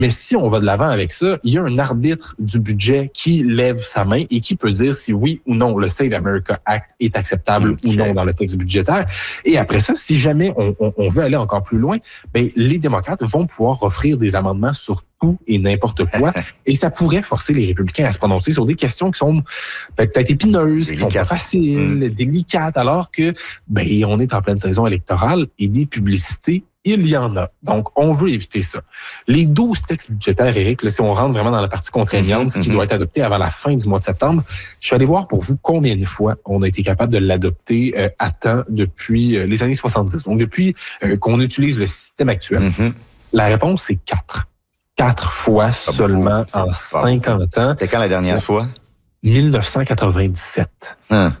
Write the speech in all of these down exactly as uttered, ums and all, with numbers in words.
Mais si on va de l'avant avec ça, il y a un arbitre du budget qui lève sa main et qui peut dire si oui ou non le Save America Act est acceptable okay. ou non dans le texte budgétaire. Et après ça, si jamais on, on, on veut aller encore plus loin, ben les démocrates vont pouvoir offrir des amendements sur tout et n'importe quoi. Et ça pourrait forcer les républicains à se prononcer sur des questions qui sont peut-être épineuses, délicates. Qui sont pas faciles, mmh. délicates, alors que ben on est en pleine saison électorale et des publicités, il y en a. Donc, on veut éviter ça. Les douze textes budgétaires, Éric, là, si on rentre vraiment dans la partie contraignante, mm-hmm. ce qui doit être adopté avant la fin du mois de septembre, je suis allé voir pour vous combien de fois on a été capable de l'adopter euh, à temps depuis euh, les années soixante-dix. Donc, depuis euh, qu'on utilise le système actuel. Mm-hmm. La réponse, c'est quatre. Quatre fois ah, seulement bon, en cinquante ans. C'était quand la dernière bon, fois? dix-neuf cent quatre-vingt-dix-sept. Hein.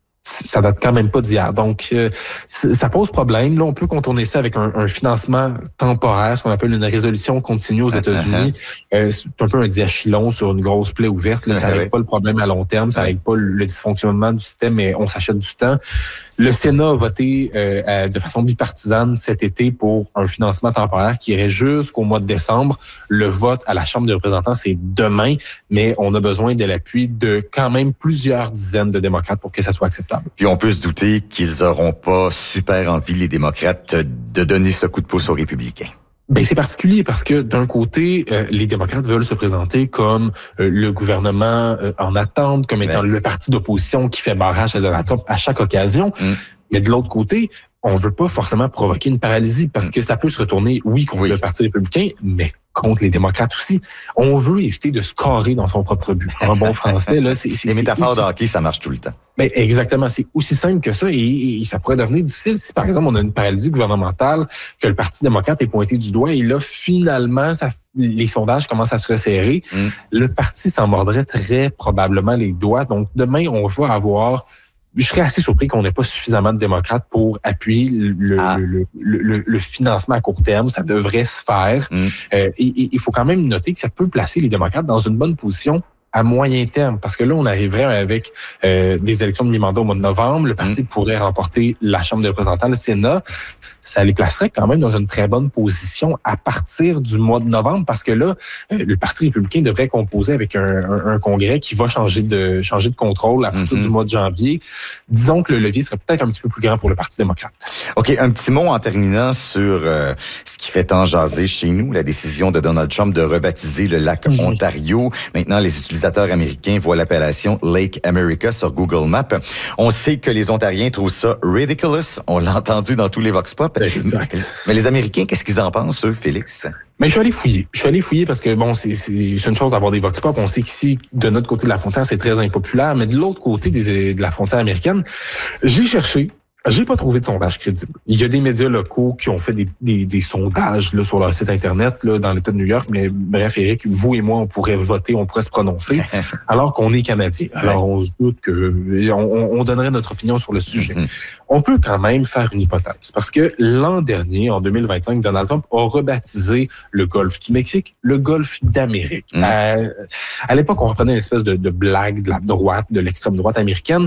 Ça date quand même pas d'hier. Donc, euh, ça pose problème. Là, on peut contourner ça avec un, un financement temporaire, ce qu'on appelle une résolution continue aux États-Unis. Uh-huh. Euh, c'est un peu un diachylon sur une grosse plaie ouverte. Là, ça règle uh-huh. pas le problème à long terme, ça règle pas le dysfonctionnement du système, mais on s'achète du temps. Le Sénat a voté euh, de façon bipartisane cet été pour un financement temporaire qui irait jusqu'au mois de décembre. Le vote à la Chambre des représentants, c'est demain, mais on a besoin de l'appui de quand même plusieurs dizaines de démocrates pour que ça soit acceptable. Puis on peut se douter qu'ils n'auront pas super envie, les démocrates, de donner ce coup de pouce aux républicains. Ben c'est particulier parce que d'un côté, euh, les démocrates veulent se présenter comme euh, le gouvernement euh, en attente, comme étant ben. le parti d'opposition qui fait barrage à Donald Trump à chaque occasion. Mm. Mais de l'autre côté, on veut pas forcément provoquer une paralysie parce mm. que ça peut se retourner, oui, contre oui. le Parti républicain, mais contre les démocrates aussi. On veut éviter de se carrer dans son propre but. En bon français, là, c'est... c'est les c'est métaphores aussi... de hockey, ça marche tout le temps. Ben exactement, c'est aussi simple que ça et, et ça pourrait devenir difficile si, par exemple, on a une paralysie gouvernementale, que le Parti démocrate est pointé du doigt et là, finalement, ça, les sondages commencent à se resserrer. Mm. Le parti s'en mordrait très probablement les doigts. Donc, demain, on va avoir... Je serais assez surpris qu'on n'ait pas suffisamment de démocrates pour appuyer le, ah. le, le, le, le financement à court terme. Ça devrait se faire. Mm. Euh, et il faut quand même noter que ça peut placer les démocrates dans une bonne position à moyen terme, parce que là, on arriverait avec euh, des élections de mi-mandat au mois de novembre. Le parti mmh. pourrait remporter la Chambre des représentants, le Sénat. Ça les placerait quand même dans une très bonne position à partir du mois de novembre, parce que là, euh, le Parti républicain devrait composer avec un, un, un congrès qui va changer de changer de contrôle à partir mmh. du mois de janvier. Disons que le levier serait peut-être un petit peu plus grand pour le Parti démocrate. OK, un petit mot en terminant sur euh, ce qui fait tant jaser chez nous, la décision de Donald Trump de rebaptiser le lac mmh. Ontario. Maintenant, les utilisateurs américains voient l'appellation Lake America sur Google Maps. On sait que les Ontariens trouvent ça ridiculous. On l'a entendu dans tous les vox pop. Exact. Mais les Américains, qu'est-ce qu'ils en pensent, eux, Félix? Mais je suis allé fouiller. Je suis allé fouiller parce que, bon, c'est, c'est, c'est une chose d'avoir des vox pop. On sait qu'ici, de notre côté de la frontière, c'est très impopulaire. Mais de l'autre côté des, de la frontière américaine, j'ai cherché. J'ai pas trouvé de sondage crédible. Il y a des médias locaux qui ont fait des, des, des sondages là, sur leur site Internet là, dans l'État de New York, mais bref, Éric, vous et moi, on pourrait voter, on pourrait se prononcer, alors qu'on est Canadiens. Alors, on se doute que on, on donnerait notre opinion sur le sujet. Mm-hmm. On peut quand même faire une hypothèse, parce que l'an dernier, en deux mille vingt-cinq, Donald Trump a rebaptisé le golfe du Mexique le golfe d'Amérique. Mm-hmm. À, à l'époque, on reprenait une espèce de, de blague de la droite, de l'extrême droite américaine.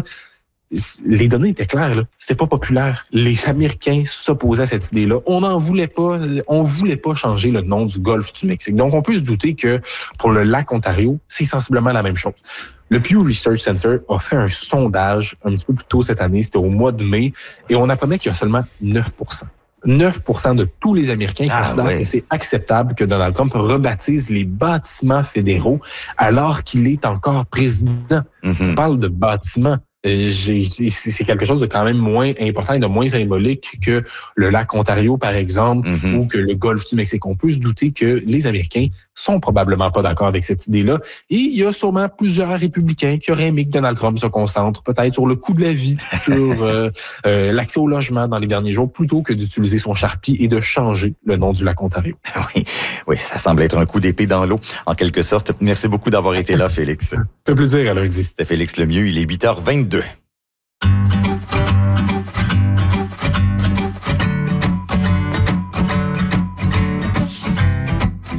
Les données étaient claires, là. C'était pas populaire. Les Américains s'opposaient à cette idée-là. On n'en voulait pas, on voulait pas changer le nom du golfe du Mexique. Donc, on peut se douter que pour le lac Ontario, c'est sensiblement la même chose. Le Pew Research Center a fait un sondage un petit peu plus tôt cette année, c'était au mois de mai, et on apprenait qu'il y a seulement neuf pour cent. neuf pour cent de tous les Américains ah, considèrent ouais. que c'est acceptable que Donald Trump rebaptise les bâtiments fédéraux alors qu'il est encore président. Mm-hmm. On parle de bâtiments. J'ai, c'est quelque chose de quand même moins important et de moins symbolique que le lac Ontario, par exemple, mm-hmm. ou que le golfe du Mexique. On peut se douter que les Américains sont probablement pas d'accord avec cette idée-là. Et il y a sûrement plusieurs républicains qui auraient aimé que Donald Trump se concentre peut-être sur le coût de la vie, sur euh, euh, l'accès au logement dans les derniers jours, plutôt que d'utiliser son charpie et de changer le nom du lac Ontario. Oui, oui, ça semble être un coup d'épée dans l'eau, en quelque sorte. Merci beaucoup d'avoir été là, Félix. Ça fait plaisir, à lundi. C'était Félix Lemieux, il est huit heures vingt-deux.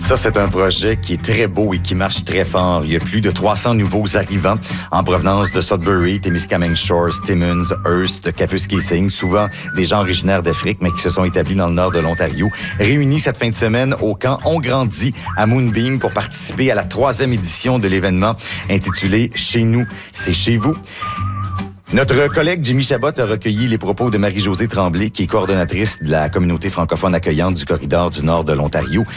Ça, c'est un projet qui est très beau et qui marche très fort. Il y a plus de trois cents nouveaux arrivants en provenance de Sudbury, Témiscamingue Shores, Timmins, Hearst, Kapuskasing, souvent des gens originaires d'Afrique, mais qui se sont établis dans le nord de l'Ontario. Réunis cette fin de semaine au camp On grandit à Moonbeam pour participer à la troisième édition de l'événement intitulé « Chez nous, c'est chez vous ». Notre collègue Jimmy Chabot a recueilli les propos de Marie-Josée Tremblay, qui est coordonnatrice de la communauté francophone accueillante du corridor du nord de l'Ontario.